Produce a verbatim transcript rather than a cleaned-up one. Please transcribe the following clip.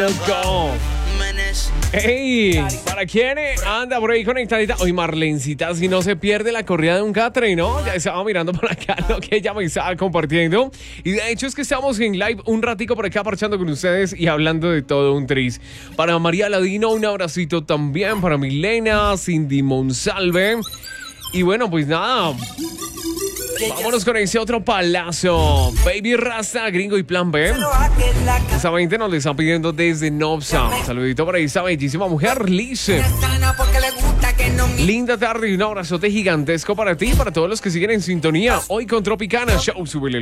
Go. Hey, ¿para quién anda por ahí conectadita? Hoy Marlencita, si no se pierde la corrida de un catre, ¿no? Ya estaba mirando por acá lo que ella me estaba compartiendo. Y de hecho es que estamos en live un ratico por acá parchando con ustedes y hablando de todo un tris. Para María Ladino, un abracito también. Para Milena, Cindy Monsalve. Y bueno, pues nada, vámonos con ese otro palazo. Baby Rasta, Gringo y Plan B. Esa veinte nos le están pidiendo desde Nopsa. Saludito para esa bellísima mujer, Lice. Linda tarde y un abrazote gigantesco para ti y para todos los que siguen en sintonía. Hoy con Tropicana Show. Súbele el